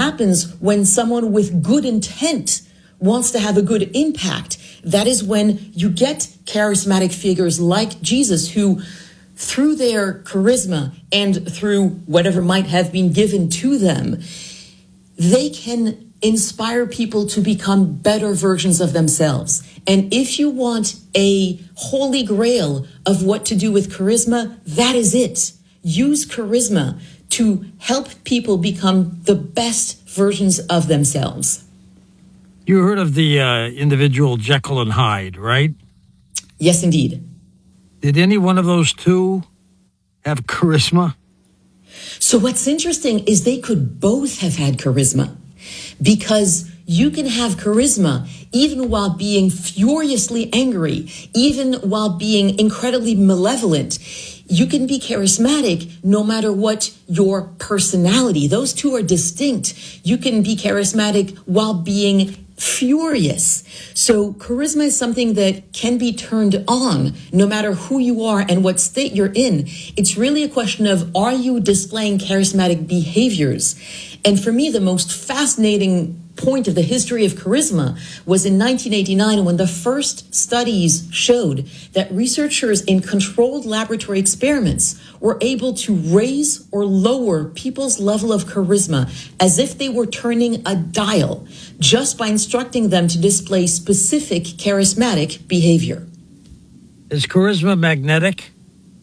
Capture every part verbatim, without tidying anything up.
happens when someone with good intent wants to have a good impact. That is when you get charismatic figures like Jesus who, through their charisma and through whatever might have been given to them, they can inspire people to become better versions of themselves. And if you want a holy grail of what to do with charisma, that is it. Use charisma to help people become the best versions of themselves. You heard of the uh, individual Jekyll and Hyde, right? Yes, indeed. Did any one of those two have charisma? So what's interesting is they could both have had charisma, because you can have charisma even while being furiously angry, even while being incredibly malevolent. You can be charismatic no matter what your personality. Those two are distinct. You can be charismatic while being furious. So charisma is something that can be turned on no matter who you are and what state you're in. It's really a question of, are you displaying charismatic behaviors? And for me, the most fascinating point of the history of charisma was in nineteen eighty-nine, when the first studies showed that researchers in controlled laboratory experiments were able to raise or lower people's level of charisma as if they were turning a dial, just by instructing them to display specific charismatic behavior. Is charisma magnetic?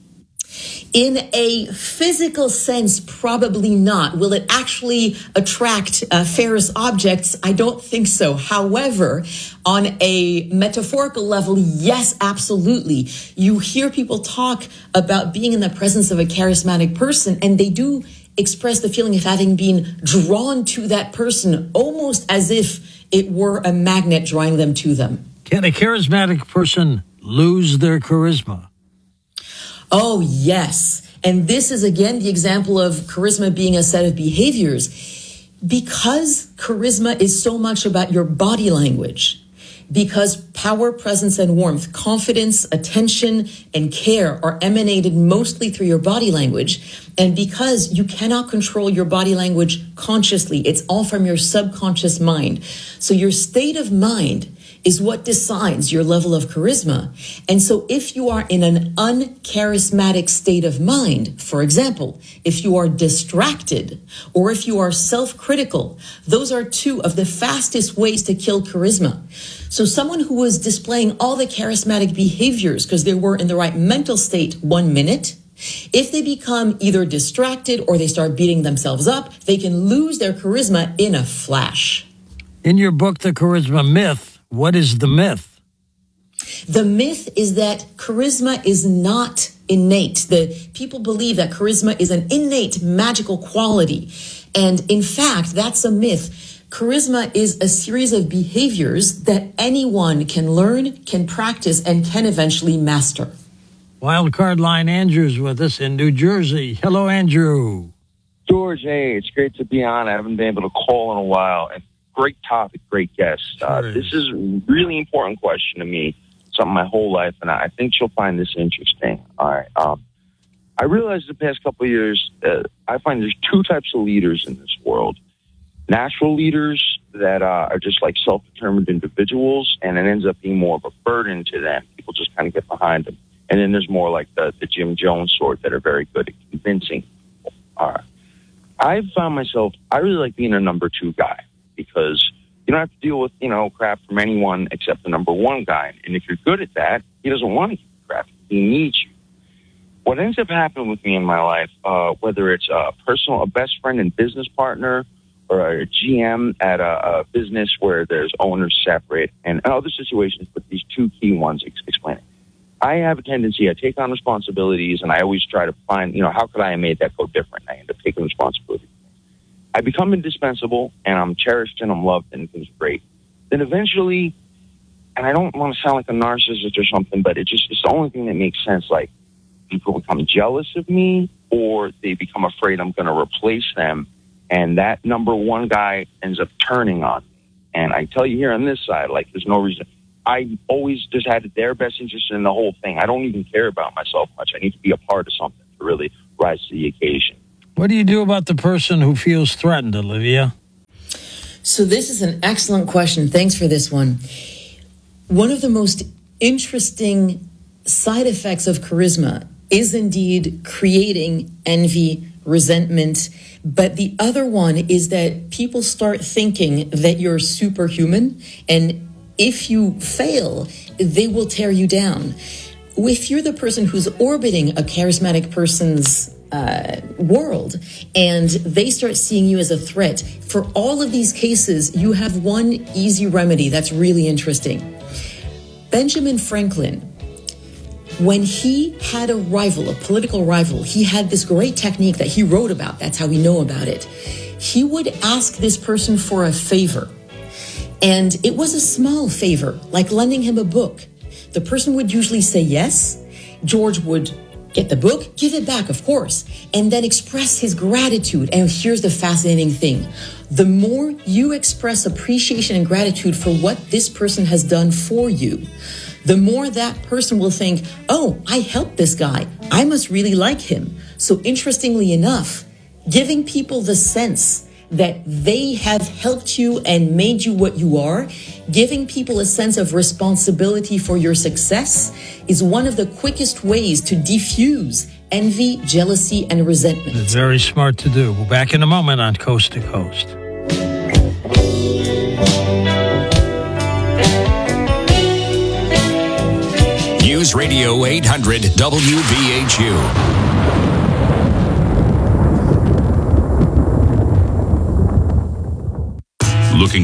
In a physical sense, probably not. Will it actually attract uh, ferrous objects? I don't think so. However, on a metaphorical level, yes, absolutely. You hear people talk about being in the presence of a charismatic person, and they do express the feeling of having been drawn to that person, almost as if it were a magnet drawing them to them. Can a charismatic person lose their charisma? Oh, yes. And this is, again, the example of charisma being a set of behaviors. Because charisma is so much about your body language, because power, presence, and warmth, confidence, attention, and care are emanated mostly through your body language, and because you cannot control your body language consciously, it's all from your subconscious mind. So your state of mind is what decides your level of charisma. And so if you are in an uncharismatic state of mind, for example, if you are distracted or if you are self-critical, those are two of the fastest ways to kill charisma. So someone who was displaying all the charismatic behaviors because they were in the right mental state one minute, if they become either distracted or they start beating themselves up, they can lose their charisma in a flash. In your book, The Charisma Myth, what is the myth? The myth is that charisma is not innate. The people believe that charisma is an innate magical quality. And in fact, that's a myth. Charisma is a series of behaviors that anyone can learn, can practice, and can eventually master. Wildcard Line Andrew's with us in New Jersey. Hello, Andrew. George, hey, it's great to be on. I haven't been able to call in a while. And great topic, great guest. Uh, Sure is. This is a really important question to me, something my whole life, and I think you'll find this interesting. All right. Um, I realized the past couple of years, uh, I find there's two types of leaders in this world. Natural leaders that uh, are just like self-determined individuals, and it ends up being more of a burden to them. People just kind of get behind them. And then there's more like the, the Jim Jones sort that are very good at convincing people. All right. I've found myself, I really like being a number two guy, because you don't have to deal with, you know, crap from anyone except the number one guy. And if you're good at that, he doesn't want to give you crap. He needs you. What ends up happening with me in my life, uh, whether it's a personal, a best friend and business partner, or a G M at a, a business where there's owners separate, and other situations, but these two key ones ex- explain it. I have a tendency, I take on responsibilities, and I always try to find, you know, how could I have made that go different? I end up taking responsibility. I become indispensable, and I'm cherished, and I'm loved, and things are great. Then eventually, and I don't want to sound like a narcissist or something, but it just, it's the only thing that makes sense. Like, people become jealous of me, or they become afraid I'm going to replace them, and that number one guy ends up turning on me. And I tell you here on this side, like, there's no reason. I always just had their best interest in the whole thing. I don't even care about myself much. I need to be a part of something to really rise to the occasion. What do you do about the person who feels threatened, Olivia? So this is an excellent question. Thanks for this one. One of the most interesting side effects of charisma is indeed creating envy, resentment. But the other one is that people start thinking that you're superhuman, and if you fail, they will tear you down. If you're the person who's orbiting a charismatic person's uh, world and they start seeing you as a threat, for all of these cases, you have one easy remedy that's really interesting. Benjamin Franklin, when he had a rival, a political rival, he had this great technique that he wrote about. That's how we know about it. He would ask this person for a favor. And it was a small favor, like lending him a book. The person would usually say yes. George would get the book, give it back, of course, and then express his gratitude. And here's the fascinating thing. The more you express appreciation and gratitude for what this person has done for you, the more that person will think, oh, I helped this guy. I must really like him. So interestingly enough, giving people the sense that they have helped you and made you what you are, giving people a sense of responsibility for your success is one of the quickest ways to diffuse envy, jealousy, and resentment. It's very smart to do. We're back in a moment on Coast to Coast. News Radio eight hundred W B H U. Looking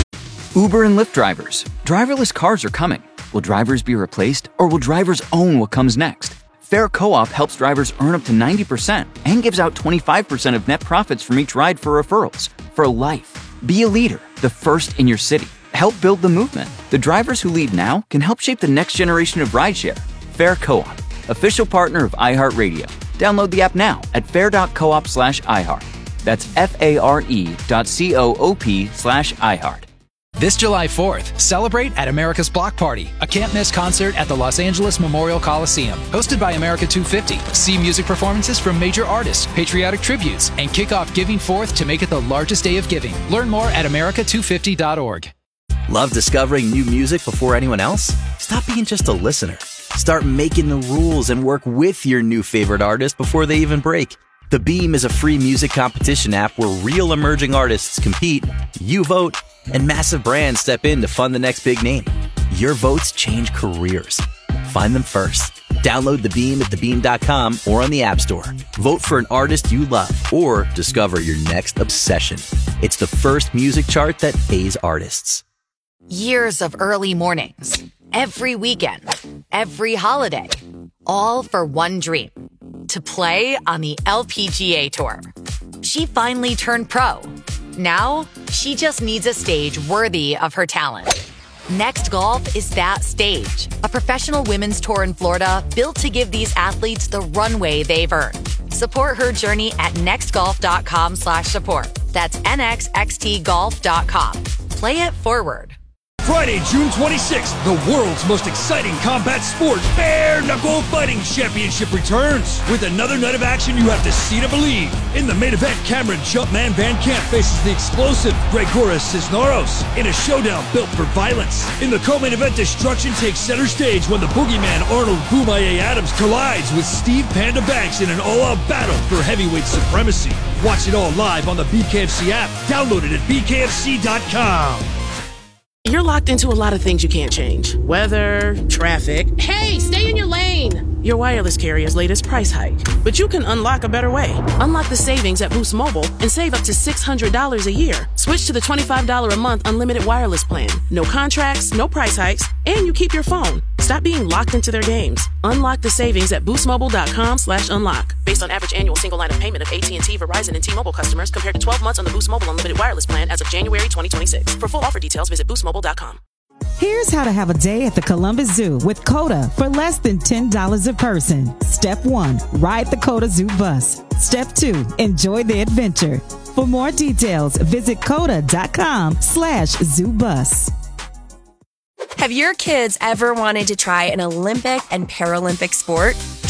for Uber and Lyft drivers. Driverless cars are coming. Will drivers be replaced, or will drivers own what comes next? Fair Co-op helps drivers earn up to ninety percent and gives out twenty-five percent of net profits from each ride for referrals. For life. Be a leader, the first in your city. Help build the movement. The drivers who lead now can help shape the next generation of rideshare. Fair Co-op, official partner of iHeartRadio. Download the app now at fair.coop slash iHeart. That's F-A-R-E dot C-O-O-P slash iHeart. This July fourth, celebrate at America's Block Party, a can't-miss concert at the Los Angeles Memorial Coliseum. Hosted by America two fifty. See music performances from major artists, patriotic tributes, and kick off Giving Fourth to make it the largest day of giving. Learn more at America two fifty dot org. Love discovering new music before anyone else? Stop being just a listener. Start making the rules and work with your new favorite artist before they even break. The Beam is a free music competition app where real emerging artists compete, you vote, and massive brands step in to fund the next big name. Your votes change careers. Find them first. Download The Beam at the beam dot com or on the App Store. Vote for an artist you love or discover your next obsession. It's the first music chart that pays artists. Years of early mornings, every weekend, every holiday, all for one dream, to play on the L P G A Tour. She finally turned pro. Now, she just needs a stage worthy of her talent. Next Golf is that stage, a professional women's tour in Florida built to give these athletes the runway they've earned. Support her journey at nextgolf.com slash support. That's N X X T golf dot com. Play it forward. Friday, June twenty-sixth, the world's most exciting combat sport, Bare Knuckle Fighting Championship returns. With another night of action you have to see to believe. In the main event, Cameron Jumpman Van Camp faces the explosive Gregoras Cisneros in a showdown built for violence. In the co-main event, destruction takes center stage when the boogeyman Arnold Boomaye Adams collides with Steve Panda Banks in an all-out battle for heavyweight supremacy. Watch it all live on the B K F C app. Download it at B K F C dot com. You're locked into a lot of things you can't change. Weather, traffic. Hey, stay in your lane! Your wireless carrier's latest price hike. But you can unlock a better way. Unlock the savings at Boost Mobile and save up to six hundred dollars a year. Switch to the twenty-five dollars a month unlimited wireless plan. No contracts, no price hikes, and you keep your phone. Stop being locked into their games. Unlock the savings at boostmobile.com slash unlock. Based on average annual single line of payment of A T and T, Verizon, and T-Mobile customers compared to twelve months on the Boost Mobile unlimited wireless plan as of January twenty twenty-six. For full offer details, visit boost mobile dot com. Here's how to have a day at the Columbus Zoo with COTA for less than ten dollars a person. Step one, ride the COTA Zoo bus. Step two, enjoy the adventure. For more details, visit COTA.com slash zoo bus. Have your kids ever wanted to try an Olympic and Paralympic sport?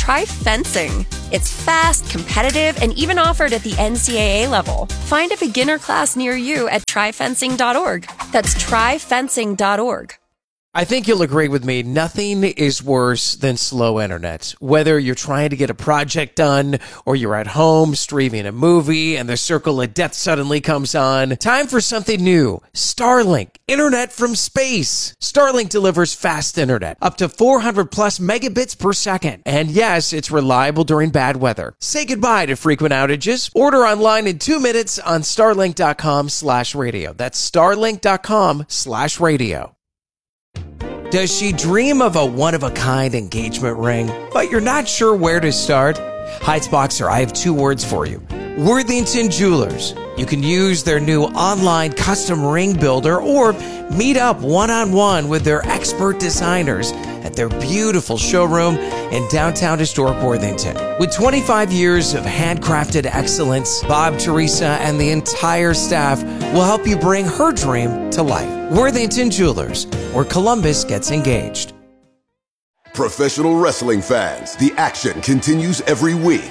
try fencing. It's fast, competitive, and even offered at the N C double A level. Find a beginner class near you at try fencing dot org. That's try fencing dot org. I think you'll agree with me. Nothing is worse than slow internet. Whether you're trying to get a project done or you're at home streaming a movie and the circle of death suddenly comes on. Time for something new. Starlink. Internet from space. Starlink delivers fast internet, up to four hundred plus megabits per second. And yes, it's reliable during bad weather. Say goodbye to frequent outages. Order online in two minutes on starlink dot com slash radio. That's starlink dot com slash radio. Does she dream of a one-of-a-kind engagement ring, but you're not sure where to start? Heights Boxer, I have two words for you. Worthington Jewelers. You can use their new online custom ring builder or meet up one-on-one with their expert designers at their beautiful showroom in downtown historic Worthington. With twenty-five years of handcrafted excellence, Bob, Teresa, and the entire staff will help you bring her dream to life. Worthington Jewelers, where Columbus gets engaged. Professional wrestling fans, the action continues every week.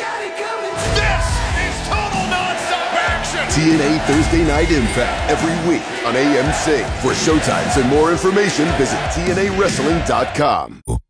T N A Thursday Night Impact every week on A M C. For showtimes and more information, visit T N A wrestling dot com.